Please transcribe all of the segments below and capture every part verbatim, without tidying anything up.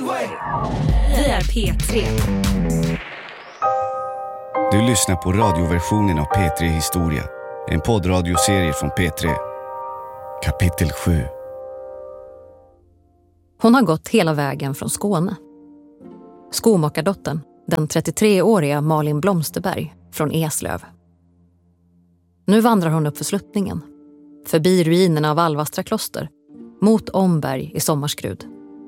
Vi är P tre. Du lyssnar på radioversionen av P tre Historia. En poddradioserie från P tre. Kapitel sju. Hon har gått hela vägen från Skåne. Skomakardottern, den trettiotreåriga Malin Blomsterberg från Eslöv. Nu vandrar hon upp för sluttningen, förbi ruinerna av Alvastra kloster, mot Omberg i Sommarskrud.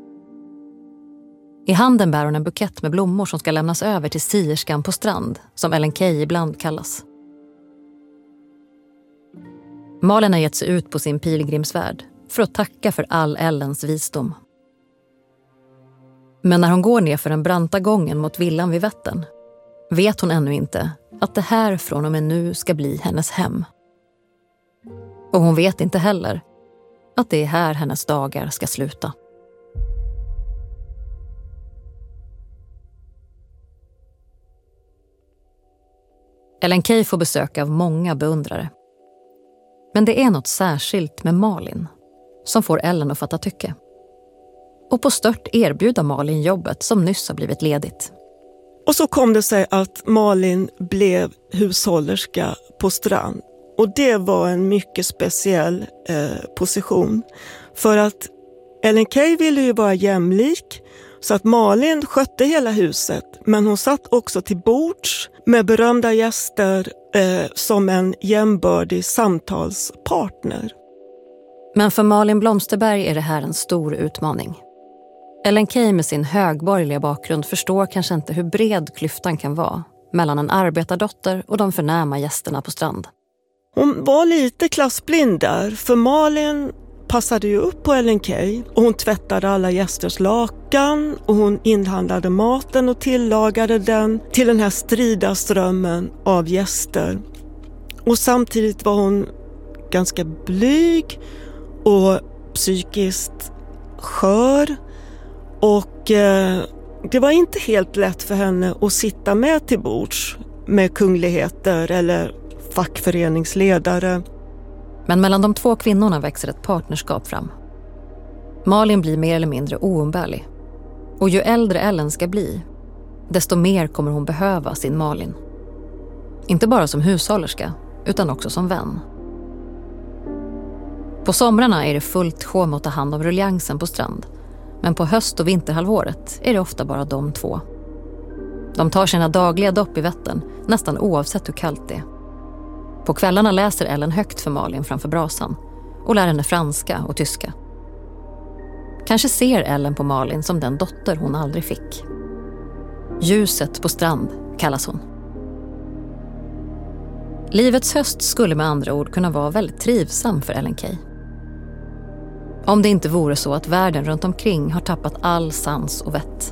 I handen bär hon en bukett med blommor som ska lämnas över till sierskan på strand, som Ellen Key ibland kallas. Malin har gett sig ut på sin pilgrimsfärd för att tacka för all Ellens visdom. Men när hon går ner för den branta gången mot villan vid Vättern vet hon ännu inte att det här från och med nu ska bli hennes hem. Och hon vet inte heller att det är här hennes dagar ska sluta. Ellen Key får besök av många beundrare. Men det är något särskilt med Malin som får Ellen att fatta tycke. Och på stört erbjuder Malin jobbet som nyss har blivit ledigt. Och så kom det sig att Malin blev hushållerska på strand. Och det var en mycket speciell eh, position. För att Ellen Key ville ju vara jämlik, så att Malin skötte hela huset. Men hon satt också till bords med berömda gäster eh, som en jämbördig samtalspartner. Men för Malin Blomsterberg är det här en stor utmaning. Ellen Key med sin högborgerliga bakgrund förstår kanske inte hur bred klyftan kan vara mellan en arbetardotter och de förnäma gästerna på strand. Hon var lite klassblind där, för Malin passade ju upp på Ellen Key och hon tvättade alla gästers lakan och hon inhandlade maten och tillagade den till den här strida strömmen av gäster. Och samtidigt var hon ganska blyg och psykiskt skör. Och eh, det var inte helt lätt för henne att sitta med till bords med kungligheter eller fackföreningsledare. Men mellan de två kvinnorna växer ett partnerskap fram. Malin blir mer eller mindre oumbärlig. Och ju äldre Ellen ska bli, desto mer kommer hon behöva sin Malin. Inte bara som hushållerska, utan också som vän. På somrarna är det fullt sjå med att ta hand om ruljansen på strand. Men på höst- och vinterhalvåret är det ofta bara de två. De tar sina dagliga dopp i Vättern, nästan oavsett hur kallt det är. På kvällarna läser Ellen högt för Malin framför brasan och lär henne franska och tyska. Kanske ser Ellen på Malin som den dotter hon aldrig fick. Ljuset på strand kallas hon. Livets höst skulle med andra ord kunna vara väldigt trivsam för Ellen Key. Om det inte vore så att världen runt omkring har tappat all sans och vett.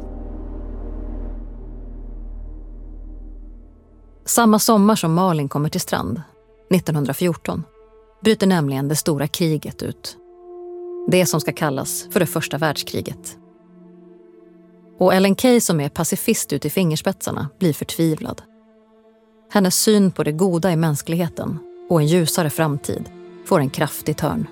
Samma sommar som Malin kommer till strand, nittonhundrafjorton, bryter nämligen det stora kriget ut. Det som ska kallas för det första världskriget. Och Ellen Key, som är pacifist ut i fingerspetsarna, blir förtvivlad. Hennes syn på det goda i mänskligheten och en ljusare framtid får en kraftig törn.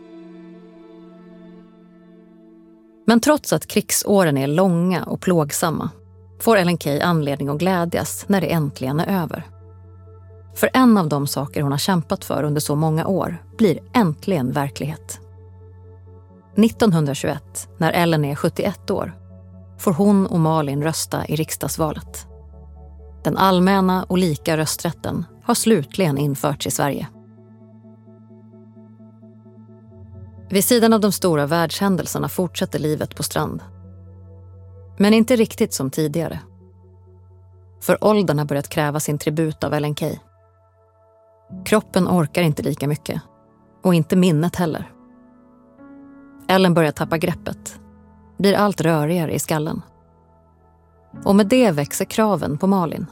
Men trots att krigsåren är långa och plågsamma får Ellen Key anledning att glädjas när det äntligen är över. För en av de saker hon har kämpat för under så många år blir äntligen verklighet. nittonhundratjugoett, när Ellen är sjuttioett år, får hon och Malin rösta i riksdagsvalet. Den allmänna och lika rösträtten har slutligen införts i Sverige. Vid sidan av de stora världshändelserna fortsätter livet på strand. Men inte riktigt som tidigare. För åldern har börjat kräva sin tribut av Ellen Key. Kroppen orkar inte lika mycket. Och inte minnet heller. Ellen börjar tappa greppet. Blir allt rörigare i skallen. Och med det växer kraven på Malin.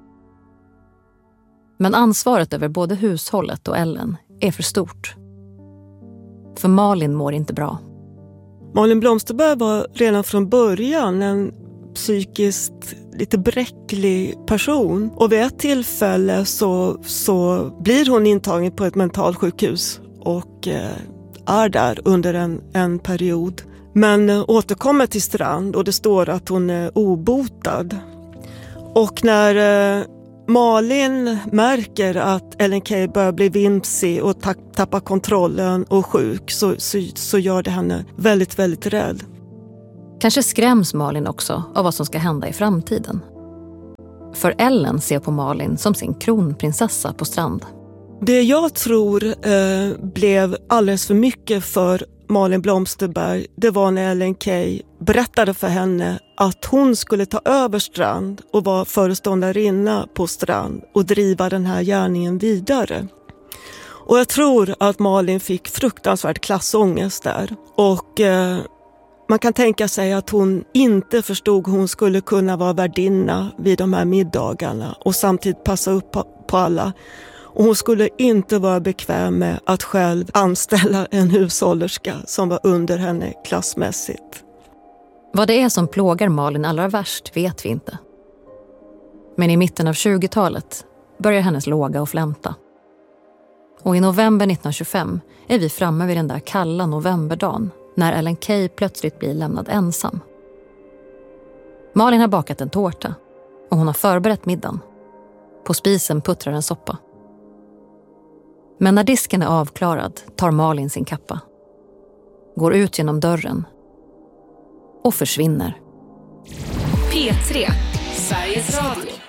Men ansvaret över både hushållet och Ellen är för stort. För Malin mår inte bra. Malin Blomsterberg var redan från början en psykiskt lite bräcklig person. Och vid ett tillfälle så, så blir hon intagen på ett mentalsjukhus och eh, är där under en, en period. Men återkommer till Strand och det står att hon är obotad. Och när eh, Malin märker att Ellen Key börjar bli vimsig och ta- tappar kontrollen och sjuk så, så, så gör det henne väldigt, väldigt rädd. Kanske skräms Malin också av vad som ska hända i framtiden. För Ellen ser på Malin som sin kronprinsessa på Strand. Det jag tror eh, blev alldeles för mycket för Malin Blomsterberg, det var när Ellen Key berättade för henne att hon skulle ta över Strand och vara föreståndarinna på Strand och driva den här gärningen vidare. Och jag tror att Malin fick fruktansvärt klassångest där. Och eh, man kan tänka sig att hon inte förstod hur hon skulle kunna vara värdinna vid de här middagarna och samtidigt passa upp på, på alla. Och hon skulle inte vara bekväm med att själv anställa en hushållerska som var under henne klassmässigt. Vad det är som plågar Malin allra värst vet vi inte. Men i mitten av tjugotalet börjar hennes låga och flänta. Och i november nittonhundratjugofem är vi framme vid den där kalla novemberdagen när Ellen Key plötsligt blir lämnad ensam. Malin har bakat en tårta och hon har förberett middagen. På spisen puttrar en soppa. Men när disken är avklarad tar Malin sin kappa. Går ut genom dörren. Och försvinner. P tre, Sveriges Radio.